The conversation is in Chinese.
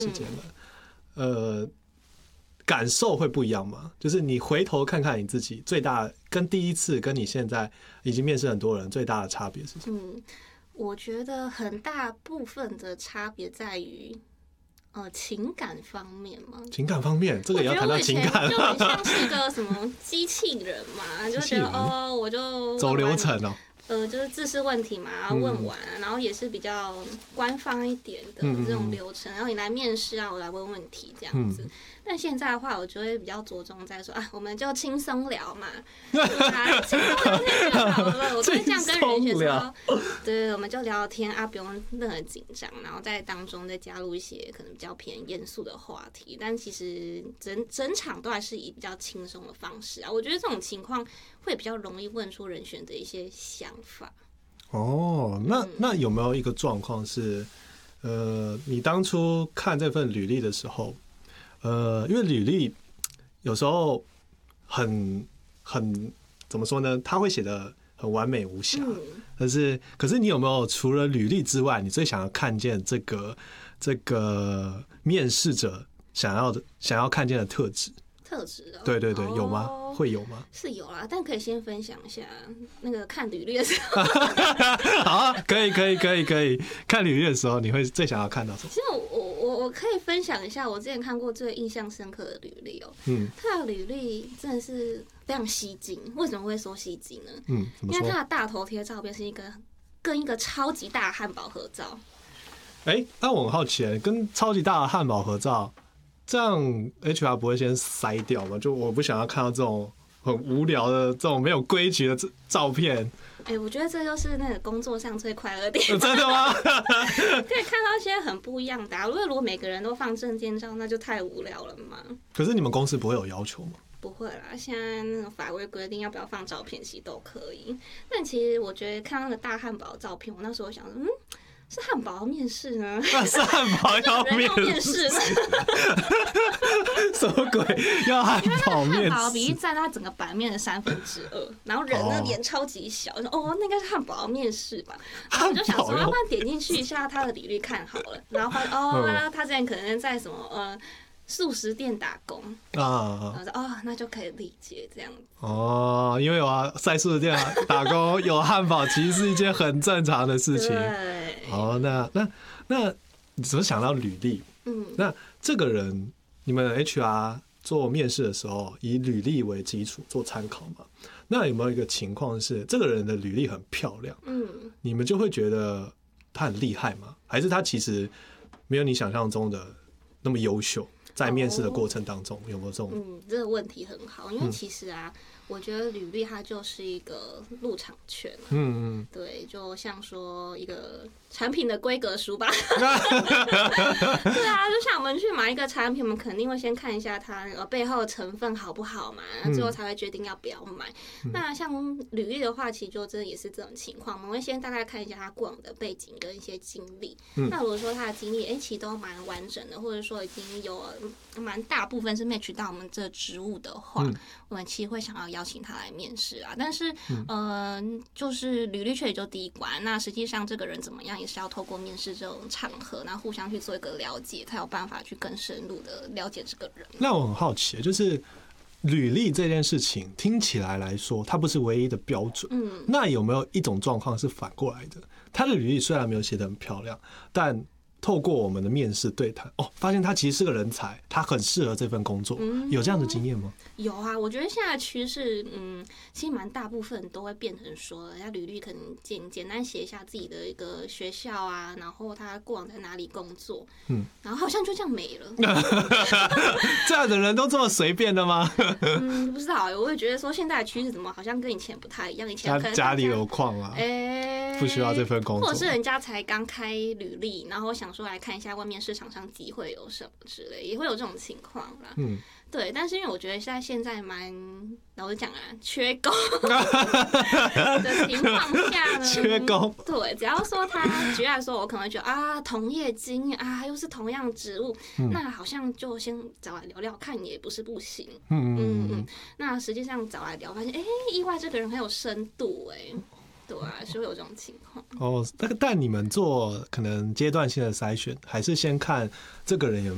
之间了，感受会不一样吗？就是你回头看看你自己，最大跟第一次跟你现在已经面试很多人最大的差别是什么？ 我觉得很大部分的差别在于。情感方面嘛， 情感方面，这个也要谈到情感， 就很像是个什么机器人嘛，就觉得我就走流程哦。 就是自式问题嘛，问完然后也是比较官方一点的这种流程，然后你来面试啊，我来问问题这样子。但现在的话，我就会比较着重在说我们就轻松聊嘛，轻松聊天就好了。我都会这样跟人学说，对，我们就聊天啊，不用任何紧张，然后在当中再加入一些可能比较偏严肃的话题。但其实整场都还是以比较轻松的方式啊，我觉得这种情况会比较容易问出人选的一些想法。 那有没有一个状况是，你当初看这份履历的时候，因为履历有时候很怎么说呢？他会写得很完美无瑕，可是你有没有除了履历之外，你最想要看见这个面试者想要看见的特质？对，有吗？会有吗？ 是有啦，但可以先分享一下那个看履历的时候。 好啊，可以。看履历的时候，你会最想要看到什么？ 其实我可以分享一下我之前看过最印象深刻的履历哦。他的履历真的是非常吸睛。为什么会说吸睛呢？因为他的大头贴照片是跟一个超级大的汉堡合照。 那我很好奇，跟超级大的汉堡合照。这样 HR 不会先筛掉吗？就我不想要看到这种很无聊的、这种没有规矩的照片。 我觉得这就是那个工作上最快乐的地方。真的吗？ 可以看到一些很不一样的。如果每个人都放证件照，那就太无聊了嘛。 可是你们公司不会有要求吗？ 不会啦，现在那个法规规定要不要放照片，其实都可以。但其实我觉得看那个大汉堡的照片，我那时候想说，是汉堡要面试呢？ 那是汉堡要面试？什么鬼？要汉堡面试？ 汉堡比例占它整个版面的2/3，然后人的脸超级小，那应该是汉堡要面试吧？然后我就想说，要不然点进去一下他的履历看好了，然后发现他之前可能在什么素食店打工啊，那就可以理解这样子因为在素食店打工有汉堡，其实是一件很正常的事情。 对， 那你怎么想到履历？那这个人，你们 HR 做面试的时候以履历为基础做参考嘛？那有没有一个情况是这个人的履历很漂亮，你们就会觉得他很厉害吗？还是他其实没有你想象中的那么优秀？在面试的过程当中，有没有这种？ 这个问题很好，因为其实我觉得履历它就是一个入场券。对，就像说一个产品的规格书吧。对啊，就像我们去买一个产品，我们肯定会先看一下它背后的成分好不好嘛，最后才会决定要不要买。那像履历的话，其实就真的也是这种情况，我们会先大概看一下他过往的背景跟一些经历。那如果说他的经历其实都蛮完整的，或者说已经有蛮大部分是 match 到我们这职务的话，我们其实会想要邀请他来面试啊。但是就是履历确实就第一关，那实际上这个人怎么样也是要透过面试这种场合，那互相去做一个了解，才有办法去更深入的了解这个人。 那我很好奇，就是履历这件事情听起来说，它不是唯一的标准。那有没有一种状况是反过来的？他的履历虽然没有写得很漂亮，但透过我们的面试对谈，发现他其实是个人才，他很适合这份工作。有这样的经验吗？ 有啊，我觉得现在的趋势，其实蛮大部分都会变成说，人家履历可能简单写一下自己的一个学校啊，然后他过往在哪里工作，然后好像就这样没了。 这样的人都这么随便的吗？ 不知道，我会觉得说现在的趋势怎么好像跟以前不太一样，以前可能家里有矿啊，不需要这份工作， 或者是人家才刚开履历，然后想说来看一下外面市场上机会有什么之类，也会有这种情况啦。对，但是因为我觉得现在蛮老实讲缺工的情况下呢， 缺工， 对，只要说他举例来说，我可能会觉得同业经又是同样职务，那好像就先找来聊聊看，也不是不行。那实际上找来聊，发现意外这个人很有深度对啊，是会有这种情况。 但你们做可能阶段性的筛选，还是先看这个人有没